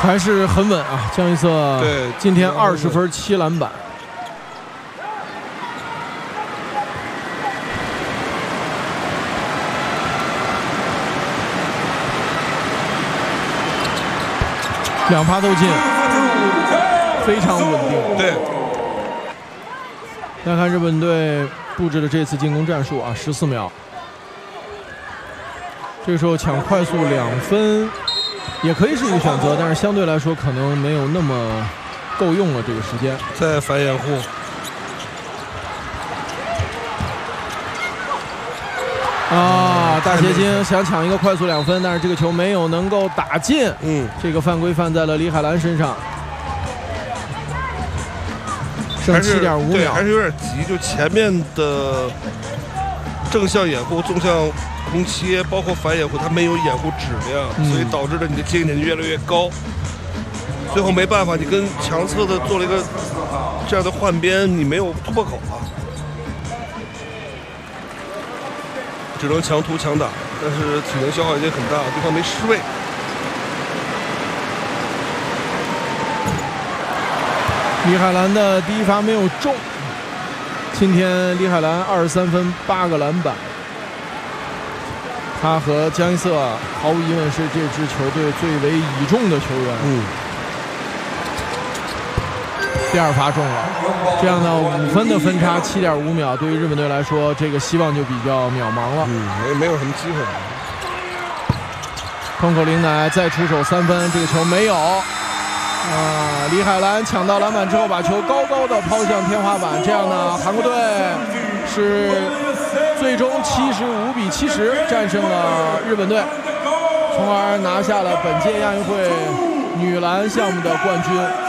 还是很稳啊，江一瑟。 对， 今天20分7篮板。2发都进，非常稳定。 对。 来看日本队布置的这次进攻战术啊，14秒。这个时候抢快速2分。也可以是一个选择，但是相对来说可能没有那么够用了这个时间。 再反掩护。 大结晶想抢一个快速2分，但是这个球没有能够打进。这个犯规犯在了李海兰身上。剩7.5秒， 还是有点急，就前面的正向掩护、纵向空切，包括反掩护，它没有掩护质量，所以导致了你的接应点就越来越高。最后没办法，你跟强侧的做了一个这样的换边，你没有突破口了，只能强突强打，但是体能消耗已经很大，对方没失位。 李海兰的第一发没有中。今天李海兰23分8个篮板。他和江一瑟毫无疑问是这支球队最为倚重的球员。第2发中了，这样的5分的分差，7.5秒，对于日本队来说，这个希望就比较渺茫了。 没有什么机会。 空口林乃再出手3分，这个球没有。李海兰抢到篮板之后，把球高高的抛向天花板，这样呢，韩国队是最终75比70战胜了日本队，从而拿下了本届亚运会女篮项目的冠军。